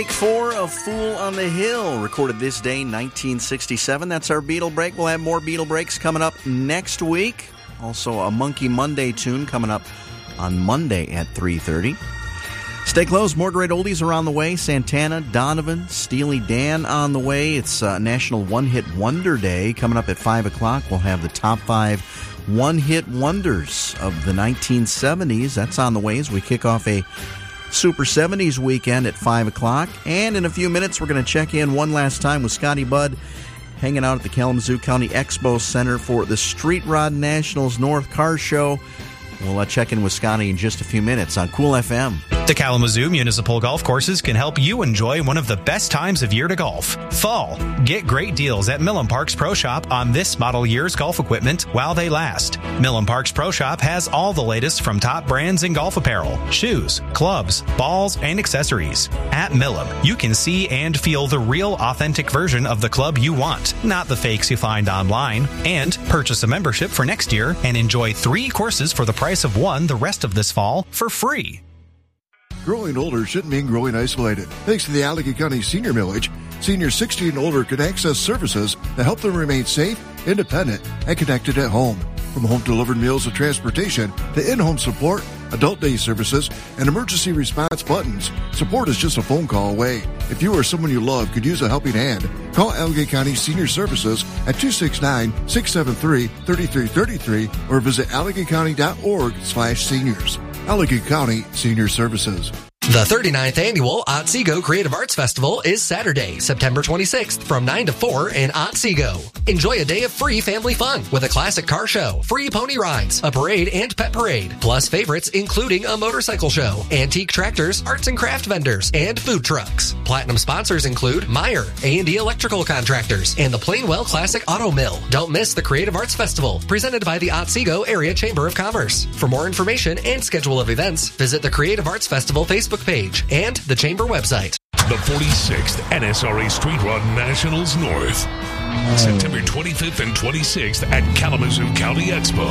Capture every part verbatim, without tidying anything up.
Take four of Fool on the Hill, recorded this day, nineteen sixty-seven. That's our Beatle break. We'll have more Beatle breaks coming up next week. Also, a Monkey Monday tune coming up on Monday at three thirty. Stay close. More great oldies around the way. Santana, Donovan, Steely Dan on the way. It's uh, National One Hit Wonder Day coming up at five o'clock. We'll have the top five one-hit wonders of the nineteen seventies. That's on the way as we kick off a Super seventies weekend at five o'clock. And in a few minutes, we're going to check in one last time with Scotty Budd, hanging out at the Kalamazoo County Expo Center for the Street Rod Nationals North Car Show. We'll uh, check in with Scotty in just a few minutes on Cool F M. The Kalamazoo Municipal Golf Courses can help you enjoy one of the best times of year to golf, fall. Get great deals at Millen Parks Pro Shop on this model year's golf equipment while they last. Millen Parks Pro Shop has all the latest from top brands in golf apparel, shoes, clubs, balls, and accessories. At Millen, you can see and feel the real, authentic version of the club you want, not the fakes you find online. And purchase a membership for next year and enjoy three courses for the price of one the rest of this fall for free. Growing older shouldn't mean growing isolated. Thanks to the Allegheny County Senior Millage, seniors sixty and older can access services that help them remain safe, independent, and connected at home. From home-delivered meals and transportation to in-home support, adult day services, and emergency response buttons, support is just a phone call away. If you or someone you love could use a helping hand, call Allegheny County Senior Services at two six nine, six seven three, three three three three or visit allegheny county dot org slash seniors. Allegheny County Senior Services. The thirty-ninth Annual Otsego Creative Arts Festival is Saturday, September twenty-sixth from nine to four in Otsego. Enjoy a day of free family fun with a classic car show, free pony rides, a parade and pet parade, plus favorites including a motorcycle show, antique tractors, arts and craft vendors, and food trucks. Platinum sponsors include Meyer, A and D Electrical Contractors, and the Plainwell Classic Auto Mill. Don't miss the Creative Arts Festival, presented by the Otsego Area Chamber of Commerce. For more information and schedule of events, visit the Creative Arts Festival Facebook page and the Chamber website. The forty-sixth N S R A Street Rod Nationals North. September twenty-fifth and twenty-sixth at Kalamazoo County Expo.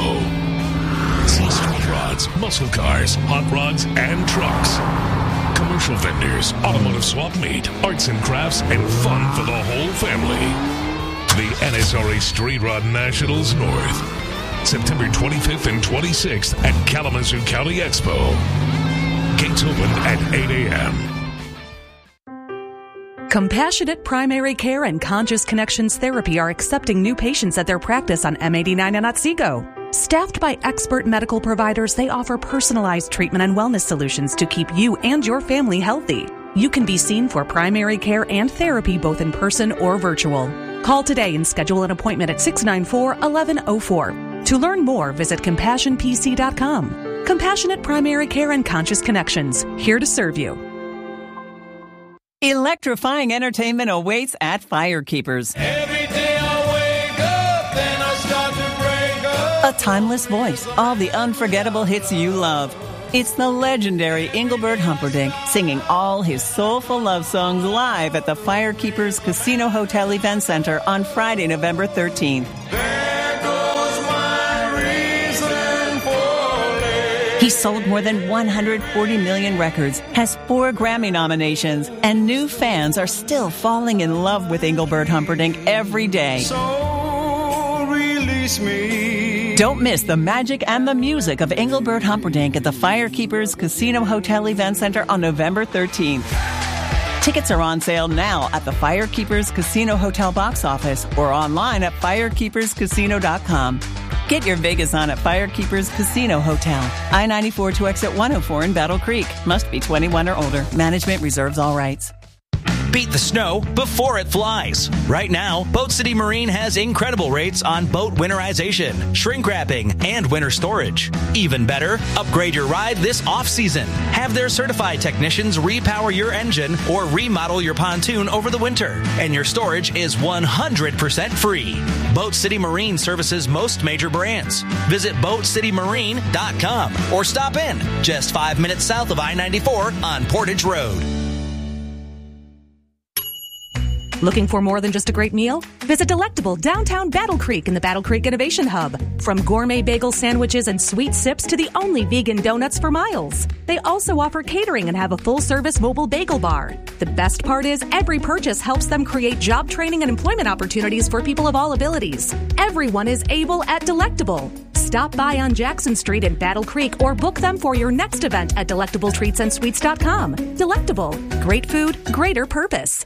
See street rods, muscle cars, hot rods, and trucks. Commercial vendors, automotive swap meet, arts and crafts, and fun for the whole family. The N S R A Street Rod Nationals North. September twenty-fifth and twenty-sixth at Kalamazoo County Expo. Gates open at eight a.m. Compassionate Primary Care and Conscious Connections Therapy are accepting new patients at their practice on M eighty-nine in Otsego. Staffed by expert medical providers, they offer personalized treatment and wellness solutions to keep you and your family healthy. You can be seen for primary care and therapy both in person or virtual. Call today and schedule an appointment at six nine four, one one zero four. To learn more, visit compassion p c dot com. Compassionate Primary Care and Conscious Connections, here to serve you. Electrifying entertainment awaits at Firekeepers. Every day I wake up, then I start to break up. A timeless voice, all the unforgettable hits you love. It's the legendary Engelbert Humperdinck singing all his soulful love songs live at the Firekeepers Casino Hotel Event Center on Friday, November thirteenth. He sold more than one hundred forty million records, has four Grammy nominations, and new fans are still falling in love with Engelbert Humperdinck every day. So release me. Don't miss the magic and the music of Engelbert Humperdinck at the Firekeepers Casino Hotel Event Center on November thirteenth. Tickets are on sale now at the Firekeepers Casino Hotel box office or online at firekeepers casino dot com. Get your Vegas on at Firekeepers Casino Hotel. I ninety-four to exit one oh four in Battle Creek. Must be twenty-one or older. Management reserves all rights. Beat the snow before it flies. Right now, Boat City Marine has incredible rates on boat winterization, shrink wrapping, and winter storage. Even better, upgrade your ride this off-season. Have their certified technicians repower your engine or remodel your pontoon over the winter. And your storage is one hundred percent free. Boat City Marine services most major brands. Visit boat city marine dot com or stop in just five minutes south of I ninety-four on Portage Road. Looking for more than just a great meal? Visit Delectable downtown Battle Creek in the Battle Creek Innovation Hub. From gourmet bagel sandwiches and sweet sips to the only vegan donuts for miles. They also offer catering and have a full-service mobile bagel bar. The best part is every purchase helps them create job training and employment opportunities for people of all abilities. Everyone is able at Delectable. Stop by on Jackson Street in Battle Creek or book them for your next event at delectable treats and sweets dot com. Delectable. Great food, greater purpose.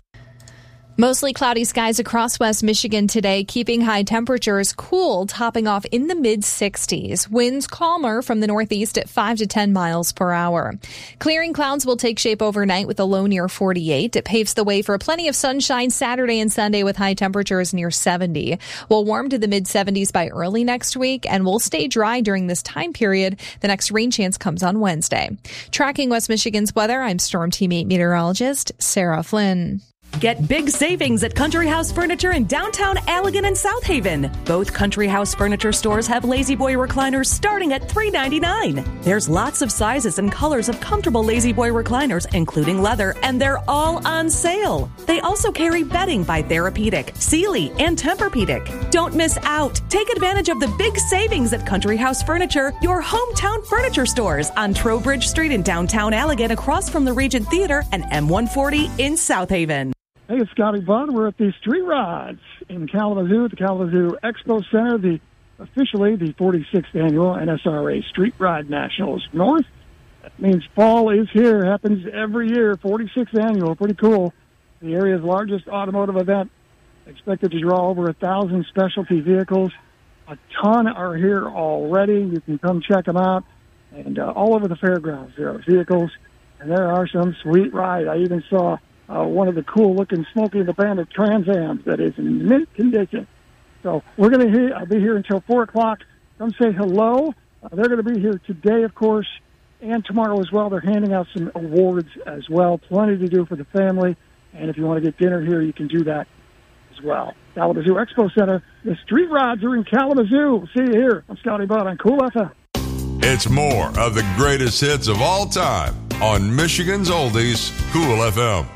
Mostly cloudy skies across West Michigan today, keeping high temperatures cool, topping off in the mid sixties. Winds calmer from the northeast at five to ten miles per hour. Clearing clouds will take shape overnight with a low near forty-eight. It paves the way for plenty of sunshine Saturday and Sunday with high temperatures near seventy. We'll warm to the mid seventies by early next week and will stay dry during this time period. The next rain chance comes on Wednesday. Tracking West Michigan's weather, I'm Storm Team eight meteorologist Sarah Flynn. Get big savings at Country House Furniture in downtown Allegan and South Haven. Both Country House Furniture stores have Lazy Boy recliners starting at three ninety-nine. There's lots of sizes and colors of comfortable Lazy Boy recliners, including leather, and they're all on sale. They also carry bedding by Therapeutic, Sealy, and Tempur-Pedic. Don't miss out. Take advantage of the big savings at Country House Furniture, your hometown furniture stores on Trowbridge Street in downtown Allegan, across from the Regent Theater and M one forty in South Haven. Hey, it's Scotty Budd. We're at the Street Rods in Kalamazoo at the Kalamazoo Expo Center, the officially the forty-sixth annual N S R A Street Rod Nationals North. That means fall is here. Happens every year. forty-sixth annual. Pretty cool. The area's largest automotive event. Expected to draw over a thousand specialty vehicles. A ton are here already. You can come check them out. And uh, all over the fairgrounds there are vehicles. And there are some sweet rides. I even saw Uh, one of the cool-looking Smokey and the Bandit Trans Ams that is in mint condition. So we're going to hear. I'll be here until four o'clock. Come say hello. Uh, they're going to be here today, of course, and tomorrow as well. They're handing out some awards as well. Plenty to do for the family. And if you want to get dinner here, you can do that as well. Kalamazoo Expo Center. The Street Rods are in Kalamazoo. We'll see you here. I'm Scotty Budd on Cool F M. It's more of the greatest hits of all time on Michigan's Oldies, Cool F M.